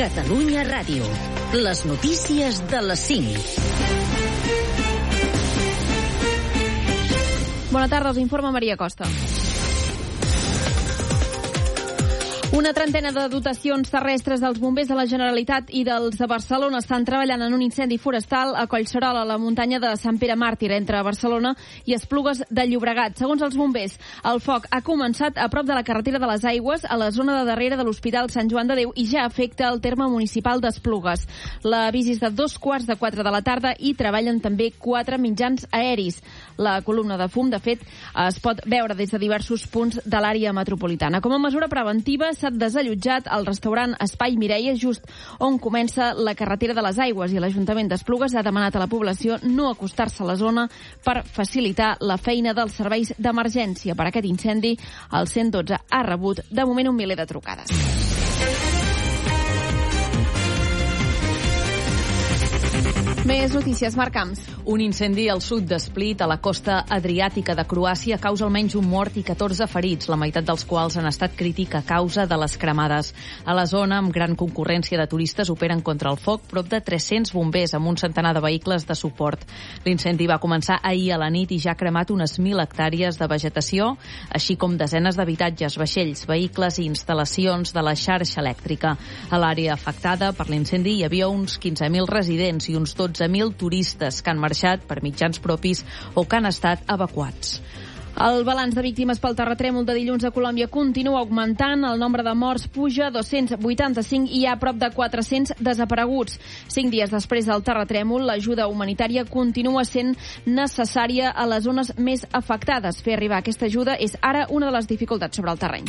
Catalunya Ràdio. Les notícies de les 5. Bona tarda, us informa Maria Costa. Una trentena de dotacions terrestres dels bombers de la Generalitat i dels de Barcelona estan treballant en un incendi forestal a Collserola, a la muntanya de Sant Pere Màrtir, entre Barcelona i Esplugues de Llobregat. Segons els bombers, el foc ha començat a prop de la carretera de les Aigües, a la zona de darrere de l'Hospital Sant Joan de Déu, i ja afecta el terme municipal d'Esplugues. L'avís és de 3:15 de la tarda i treballen també 4 mitjans aeris. La columna de fum, de fet, es pot veure des de diversos punts de l'àrea metropolitana. Com a mesura preventiva, s'ha desallotjat el restaurant Espai Mireia, just on comença la carretera de les Aigües, i l'Ajuntament d'Esplugues ha demanat a la població no acostar-se a la zona per facilitar la feina dels serveis d'emergència. Per aquest incendi, el 112 ha rebut de moment 1 miler de trucades. Més notícies, Marc Camps. Un incendi al sud de Split, a la costa adriàtica de Croàcia, causa almenys un mort i 14 ferits, la meitat dels quals han estat crític a causa de les cremades. A la zona, amb gran concurrència de turistes, operen contra el foc prop de 300 bombers amb un centenar de vehicles de suport. L'incendi va començar ahir a la nit i ja ha cremat unes 1.000 hectàrees de vegetació, així com desenes d'habitatges, vaixells, vehicles i instal·lacions de la xarxa elèctrica. A l'àrea afectada per l'incendi hi havia uns 15.000 residents i uns 12.000 turistes que han marxat per mitjans propis o que han estat evacuats. El balanç de víctimes pel terratrèmol de dilluns a Colòmbia continua augmentant. El nombre de morts puja a 285 i hi ha prop de 400 desapareguts. 5 dies després del terratrèmol, l'ajuda humanitària continua sent necessària a les zones més afectades. Fer arribar aquesta ajuda és ara una de les dificultats sobre el terreny.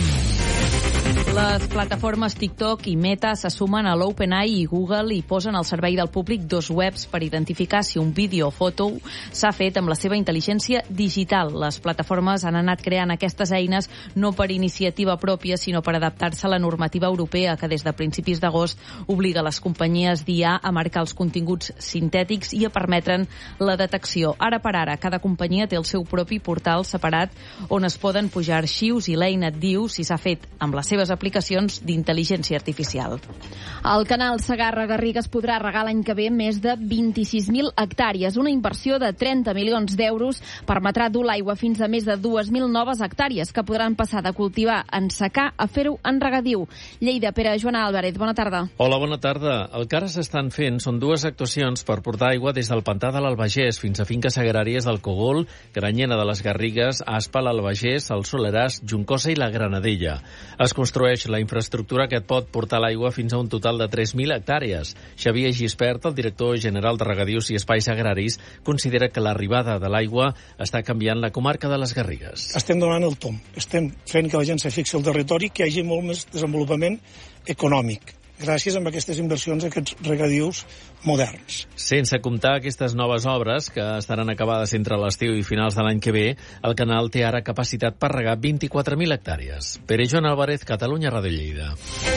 Les plataformes TikTok i Meta se sumen a l'OpenAI i Google i posen al servei del públic 2 webs per identificar si un vídeo o foto s'ha fet amb la seva intel·ligència digital. Les plataformes han anat creant aquestes eines no per iniciativa pròpia, sinó per adaptar-se a la normativa europea, que des de principis d'agost obliga les companyies d'IA a marcar els continguts sintètics i a permetre'n la detecció. Ara per ara, cada companyia té el seu propi portal separat on es poden pujar arxius i l'eina et diu si s'ha fet amb les seves aplicacions d'intel·ligència artificial. El canal Segarra-Garriga es podrà regar l'any que ve més de 26.000 hectàrees. Una inversió de 30 milions d'euros permetrà dur l'aigua fins a més de 2.000 noves hectàrees que podran passar de cultivar en secà a fer-ho en regadiu. Lleida, Pere Joana Álvarez, bona tarda. Hola, bona tarda. El que ara s'estan fent són 2 actuacions per portar aigua des del pantà de l'Albagés fins a finques agràries del Cogol, Granyena de les Garrigues, Aspa, l'Albagés, el Soleràs, Juncosa i la Granadella. Es construeix la infraestructura que et pot portar l'aigua fins a un total de 3.000 hectàrees. Xavier Gispert, el director general de Regadius i Espais Agraris, considera que l'arribada de l'aigua està canviant la comarca de les Garrigues. Estem donant el tomb, estem fent que la gent se fixi al territori, que hi hagi molt més desenvolupament econòmic, gràcies a aquestes inversions, aquests regadius moderns. Sense comptar aquestes noves obres, que estaran acabades entre l'estiu i finals de l'any que ve, el canal té ara capacitat per regar 24.000 hectàrees. Pere Joan Álvarez, Catalunya Ràdio Lleida.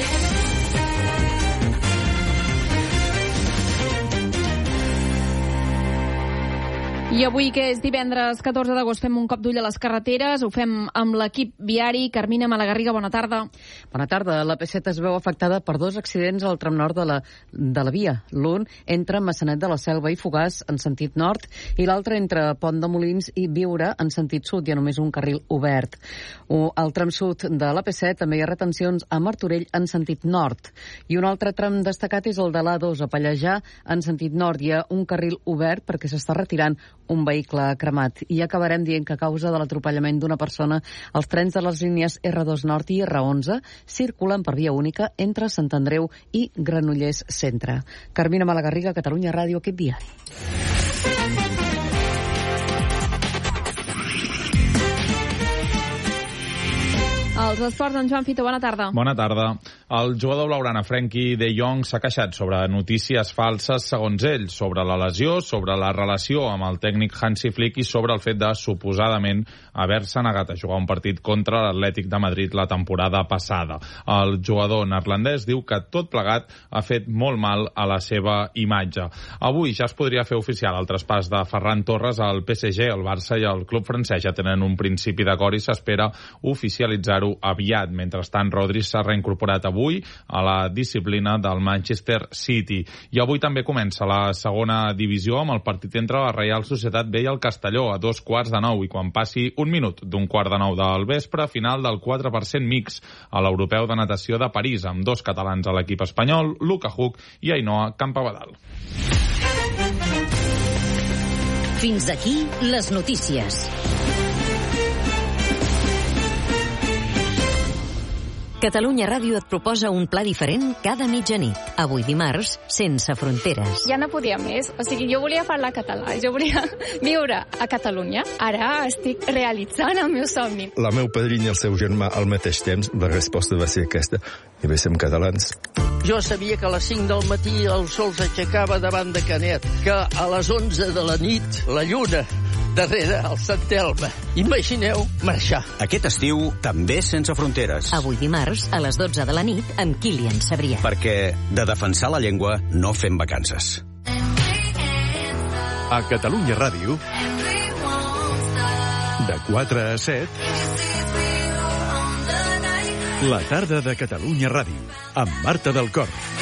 I avui, que és divendres 14 d'agost, fem un cop d'ull a les carreteres. Ho fem amb l'equip viari. Carmina Malagarriga, bona tarda. Bona tarda. La P7 es veu afectada per 2 accidents al tram nord de la via. L'un entre Maçanet de la Selva i Fogars en sentit nord i l'altre entre Pont de Molins i Biure en sentit sud. Hi ha només un carril obert. Al tram sud de la P7 també hi ha retencions a Martorell en sentit nord. I un altre tram destacat és el de l'A2 a Pallejà en sentit nord. Hi ha un carril obert perquè s'està retirant un vehicle cremat. I acabarem dient que a causa de l'atropellament d'una persona, els trens de les línies R2 Nord i R11 circulen per via única entre Sant Andreu i Granollers Centre. Carmina Malagarriga, Catalunya Ràdio, equip viari. Els esports, en Joan Fito, bona tarda. Bona tarda. El jugador blaugrana Frenkie de Jong s'ha queixat sobre notícies falses, segons ell, sobre la lesió, sobre la relació amb el tècnic Hansi Flick i sobre el fet de, suposadament, haver-se negat a jugar un partit contra l'Atlètic de Madrid la temporada passada. El jugador neerlandès diu que tot plegat ha fet molt mal a la seva imatge. Avui ja es podria fer oficial el traspàs de Ferran Torres al PSG. El Barça i el club francès ja tenen un principi d'acord i s'espera oficialitzar-ho aviat. Mentrestant, Rodri s'ha reincorporat avui a la disciplina del Manchester City. I avui també comença la segona divisió amb el partit entre la Reial Societat B i el Castelló a 8:45, i quan passi un minut d'8:45 del vespre, final del 4% mix a l'Europeu de Natació de París, amb 2 catalans a l'equip espanyol, Luca Huck i Ainhoa Campabadal. Fins aquí les notícies. Catalunya Ràdio et proposa un pla diferent cada mitjanit. Avui dimarts, sense fronteres. Ja no podia més. O sigui, jo volia parlar català, jo volia viure a Catalunya. Ara estic realitzant el meu somni. La meu padrina i el seu germà al mateix temps, la resposta va ser aquesta. I bé, som catalans. Jo sabia que a les 5 del matí el sol s'aixecava davant de Canet, que a les 11 de la nit la lluna darrere el Sant Elm. Imagineu marxar. Aquest estiu també sense fronteres. Avui dimarts a les 12 de la nit amb Kilian Sabrià. Perquè de defensar la llengua no fem vacances. A Catalunya Ràdio, de 4 a 7, la tarda de Catalunya Ràdio, amb Marta del Cor.